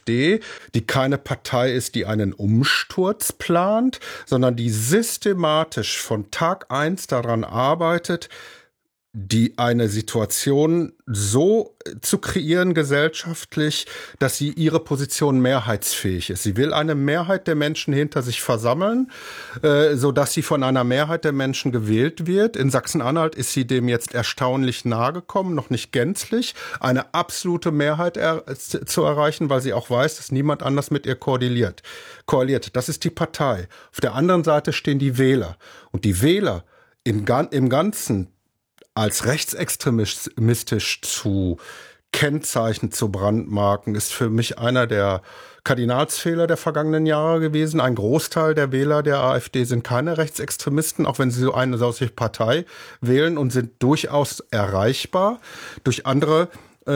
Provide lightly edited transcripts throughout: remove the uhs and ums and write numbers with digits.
AfD, die keine Partei ist, die einen Umsturz plant, sondern die systematisch von Tag 1 daran arbeitet, die eine Situation so zu kreieren gesellschaftlich, dass sie ihre Position mehrheitsfähig ist. Sie will eine Mehrheit der Menschen hinter sich versammeln, so dass sie von einer Mehrheit der Menschen gewählt wird. In Sachsen-Anhalt ist sie dem jetzt erstaunlich nahe gekommen, noch nicht gänzlich, eine absolute Mehrheit zu erreichen, weil sie auch weiß, dass niemand anders mit ihr koaliert. Das ist die Partei. Auf der anderen Seite stehen die Wähler. Und die Wähler im Ganzen als rechtsextremistisch zu kennzeichnen, zu brandmarken, ist für mich einer der Kardinalsfehler der vergangenen Jahre gewesen. Ein Großteil der Wähler der AfD sind keine Rechtsextremisten, auch wenn sie so eine solche Partei wählen, und sind durchaus erreichbar durch andere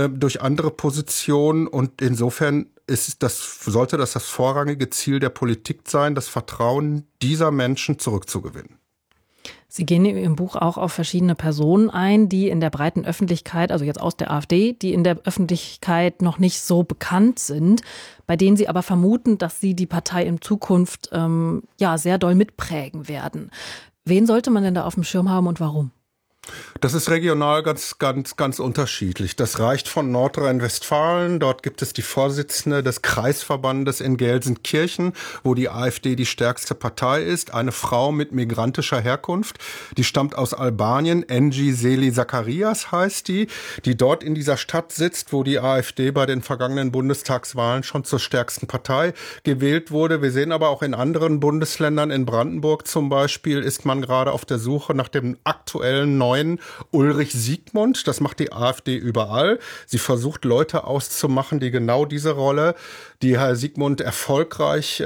Positionen. Und insofern sollte das vorrangige Ziel der Politik sein, das Vertrauen dieser Menschen zurückzugewinnen. Sie gehen in Ihrem Buch auch auf verschiedene Personen ein, die in der breiten Öffentlichkeit, also jetzt aus der AfD, die in der Öffentlichkeit noch nicht so bekannt sind, bei denen Sie aber vermuten, dass sie die Partei in Zukunft sehr doll mitprägen werden. Wen sollte man denn da auf dem Schirm haben und warum? Das ist regional ganz unterschiedlich. Das reicht von Nordrhein-Westfalen. Dort gibt es die Vorsitzende des Kreisverbandes in Gelsenkirchen, wo die AfD die stärkste Partei ist. Eine Frau mit migrantischer Herkunft. Die stammt aus Albanien. Engi Seli Zacharias heißt die dort in dieser Stadt sitzt, wo die AfD bei den vergangenen Bundestagswahlen schon zur stärksten Partei gewählt wurde. Wir sehen aber auch in anderen Bundesländern, in Brandenburg zum Beispiel, ist man gerade auf der Suche nach dem aktuellen neuen Ulrich Siegmund. Das macht die AfD überall. Sie versucht, Leute auszumachen, die genau diese Rolle, die Herr Siegmund erfolgreich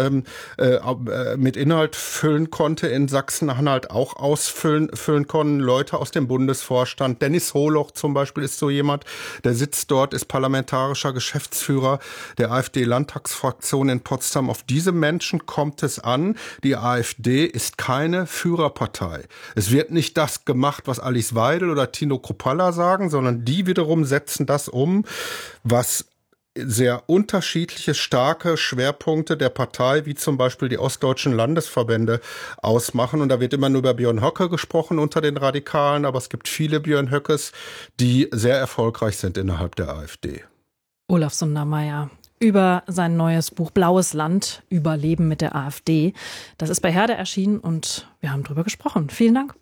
mit Inhalt füllen konnte, in Sachsen-Anhalt auch ausfüllen konnten. Leute aus dem Bundesvorstand. Dennis Holoch zum Beispiel ist so jemand, der sitzt dort, ist parlamentarischer Geschäftsführer der AfD-Landtagsfraktion in Potsdam. Auf diese Menschen kommt es an. Die AfD ist keine Führerpartei. Es wird nicht das gemacht, was Alice Weidel oder Tino Kruppalla sagen, sondern die wiederum setzen das um, was sehr unterschiedliche, starke Schwerpunkte der Partei, wie zum Beispiel die ostdeutschen Landesverbände, ausmachen. Und da wird immer nur über Björn Höcke gesprochen unter den Radikalen, aber es gibt viele Björn Höckes, die sehr erfolgreich sind innerhalb der AfD. Olaf Sundermeier über sein neues Buch Blaues Land, Überleben mit der AfD. Das ist bei Herde erschienen und wir haben drüber gesprochen. Vielen Dank.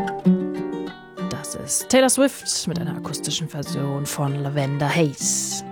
Das ist Taylor Swift mit einer akustischen Version von Lavender Haze.